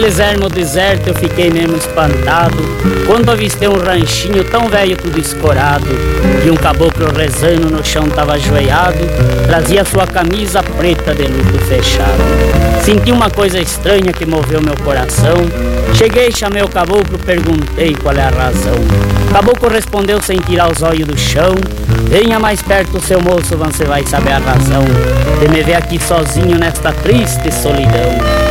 Naqueles ermos desertos eu fiquei mesmo espantado quando avistei um ranchinho tão velho, tudo escorado, e um caboclo rezando no chão tava ajoelhado, trazia sua camisa preta de luto fechado. Senti uma coisa estranha que moveu meu coração. Cheguei, chamei o caboclo, perguntei qual é a razão. O caboclo respondeu sem tirar os olhos do chão: venha mais perto, seu moço, você vai saber a razão de me ver aqui sozinho nesta triste solidão.